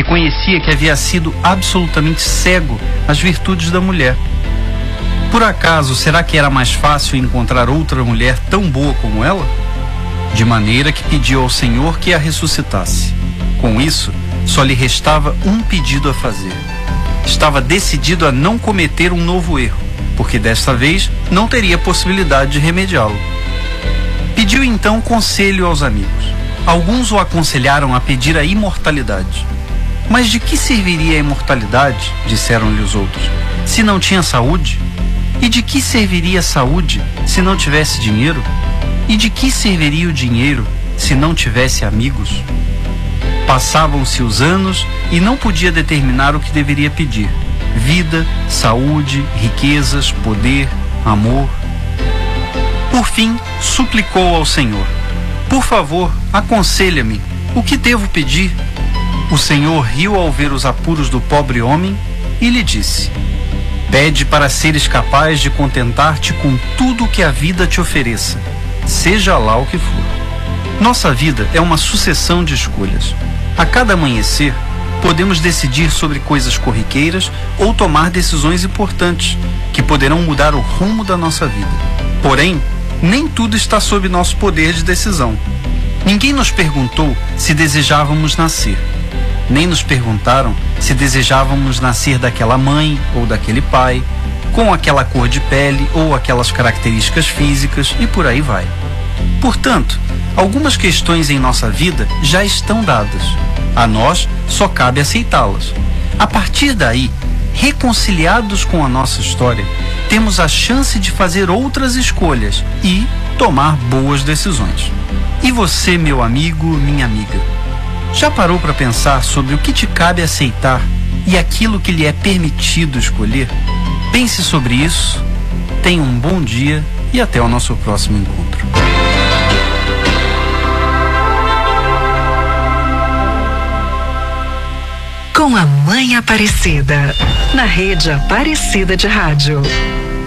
reconhecia que havia sido absolutamente cego às virtudes da mulher. Por acaso, será que era mais fácil encontrar outra mulher tão boa como ela? De maneira que pediu ao Senhor que a ressuscitasse. Com isso, só lhe restava um pedido a fazer. Estava decidido a não cometer um novo erro, porque desta vez não teria possibilidade de remediá-lo. Pediu então conselho aos amigos. Alguns o aconselharam a pedir a imortalidade. Mas de que serviria a imortalidade, disseram-lhe os outros, se não tinha saúde? E de que serviria a saúde se não tivesse dinheiro? E de que serviria o dinheiro se não tivesse amigos? Passavam-se os anos e não podia determinar o que deveria pedir: vida, saúde, riquezas, poder, amor. Por fim, suplicou ao Senhor: por favor, aconselha-me, o que devo pedir? O Senhor riu ao ver os apuros do pobre homem e lhe disse: pede para seres capaz de contentar-te com tudo o que a vida te ofereça, seja lá o que for. Nossa vida é uma sucessão de escolhas. A cada amanhecer, podemos decidir sobre coisas corriqueiras ou tomar decisões importantes que poderão mudar o rumo da nossa vida. Porém, nem tudo está sob nosso poder de decisão. Ninguém nos perguntou se desejávamos nascer. Nem nos perguntaram se desejávamos nascer daquela mãe ou daquele pai, com aquela cor de pele ou aquelas características físicas e por aí vai. Portanto, algumas questões em nossa vida já estão dadas. A nós só cabe aceitá-las. A partir daí, reconciliados com a nossa história, temos a chance de fazer outras escolhas e tomar boas decisões. E você, meu amigo, minha amiga, já parou para pensar sobre o que te cabe aceitar e aquilo que lhe é permitido escolher? Pense sobre isso, tenha um bom dia e até o nosso próximo encontro. Com a Mãe Aparecida, na Rede Aparecida de Rádio.